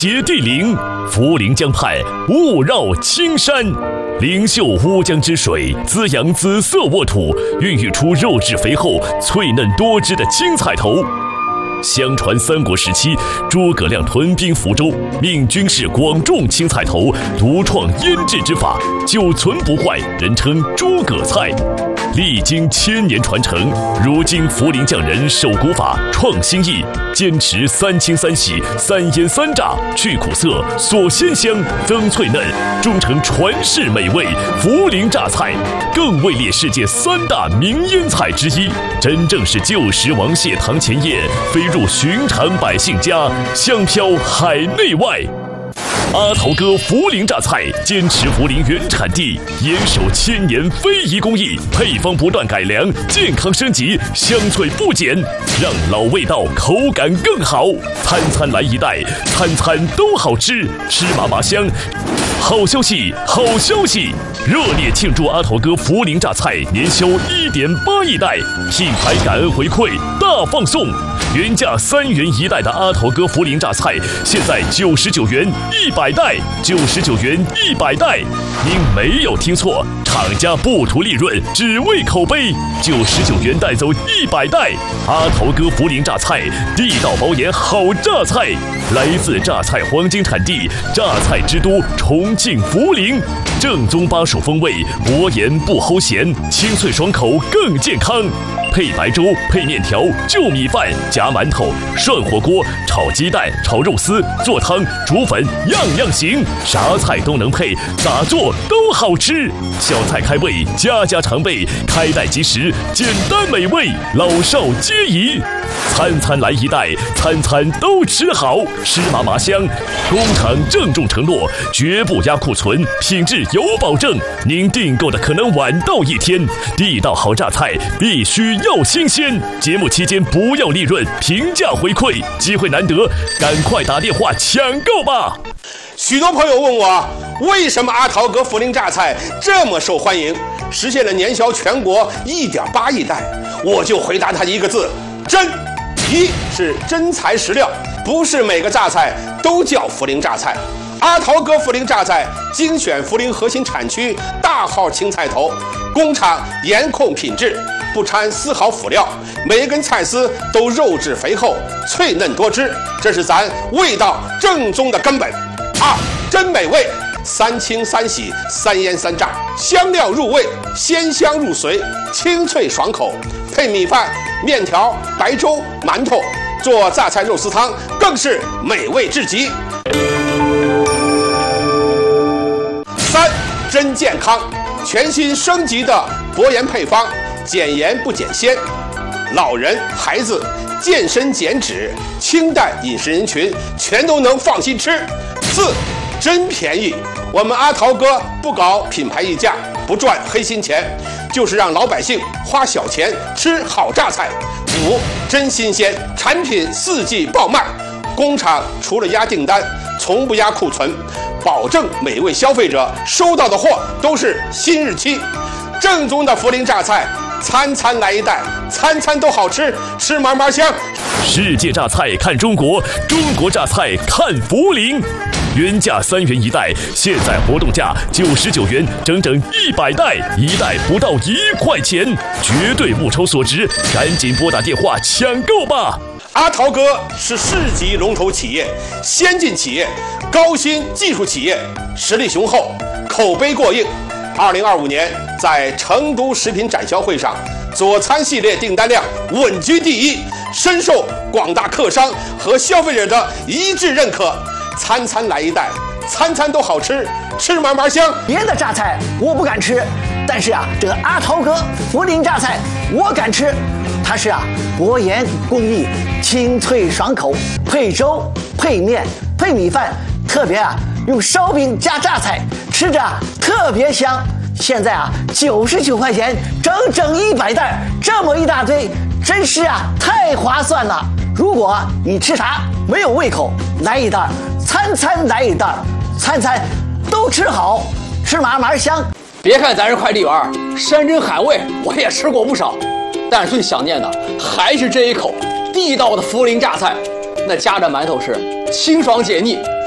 接地灵，涪陵江畔雾绕青山，灵秀乌江之水滋养紫色沃土，孕育出肉质肥厚、脆嫩多汁的青菜头。相传三国时期，诸葛亮屯兵福州，命军士广种青菜头，独创腌制之法，久存不坏，人称诸葛菜。历经1000年传承，如今涪陵匠人守古法，创新意，坚持3清3洗、3腌3炸，去苦涩，锁鲜香，增脆嫩，终成传世美味涪陵榨菜，更位列世界3大名腌菜之一，真正是旧时王谢堂前燕，飞入寻常百姓家，香飘海内外。阿桃哥涪陵榨菜坚持涪陵原产地，严守1000年非遗工艺，配方不断改良，健康升级，香脆不减，让老味道口感更好。餐餐来一袋，餐餐都好吃，吃麻麻香。好消息，好消息！热烈庆祝阿桃哥涪陵榨菜年销1.8亿袋，品牌感恩回馈大放送。原价3元1袋的阿桃哥涪陵榨菜，现在99元100袋，99元100袋。您没有听错，厂家不图利润，只为口碑。99元带走100袋，阿桃哥涪陵榨菜，地道保研好榨菜，来自榨菜黄金产地，榨菜之都重庆涪陵，正宗巴蜀风味，薄盐不齁咸，清脆爽口更健康。配白粥，配面条，就米饭，夹馒头，涮火锅，炒鸡蛋，炒肉丝，做汤，煮粉，样样行，啥菜都能配，咋做都好吃。小菜开胃，家家常备，开袋即食，简单美味，老少皆宜。餐餐来一袋，餐餐都吃好，吃麻麻香。工厂郑重承诺，绝不压库存，品质有保证。您订购的可能晚到1天，地道好榨菜必须要新鲜。节目期间不要利润，平价回馈，机会难得，赶快打电话抢购吧！ 许多朋友问我，为什么阿桃哥涪陵榨菜这么受欢迎，实现了年销全国1.8亿袋？我就回答他一个字：真。一是真材实料，不是每个榨菜都叫涪陵榨菜。阿桃哥涪陵榨菜精选涪陵核心产区大号青菜头，工厂严控品质，不掺丝毫辅料，每一根菜丝都肉质肥厚，脆嫩多汁，这是咱味道正宗的根本。二，真美味，3清3洗3腌3炸，香料入味，鲜香入髓，清脆爽口，配米饭、面条、白粥、馒头，做榨菜肉丝汤更是美味至极。三，真健康，全新升级的薄盐配方，减盐不减鲜，老人、孩子、健身减脂、清淡饮食人群全都能放心吃。四，真便宜，我们阿桃哥不搞品牌溢价，不赚黑心钱，就是让老百姓花小钱吃好榨菜。五，真新鲜，产品4季爆卖，工厂除了压订单，从不压库存，保证每位消费者收到的货都是新日期。正宗的涪陵榨菜，餐餐来一袋，餐餐都好吃，吃麻麻香。 世界榨菜看中国，中国榨菜看涪陵。原价3元1袋，现在活动价99元，整整100袋，一袋不到1块钱，绝对物超所值，赶紧拨打电话抢购吧！ 阿桃哥是市级龙头企业，先进企业，高新技术企业，实力雄厚，口碑过硬。2025年在成都食品展销会上，佐餐系列订单量稳居第1，深受广大客商和消费者的一致认可。餐餐来一袋，餐餐都好吃，吃麻麻香。 别的榨菜我不敢吃，但是这个阿桃哥涪陵榨菜我敢吃。它是薄盐工艺，清脆爽口，配粥、配面、配米饭，特别用烧饼加榨菜，吃着特别香。现在99块钱，整整100袋，这么一大堆，真是太划算了。如果你吃啥没有胃口，来一袋，餐餐来一袋，餐餐都吃好，吃麻麻香。 别看咱是快递员，山珍海味我也吃过不少，但最想念的还是这一口地道的涪陵榨菜。那夹着馒头是清爽解腻，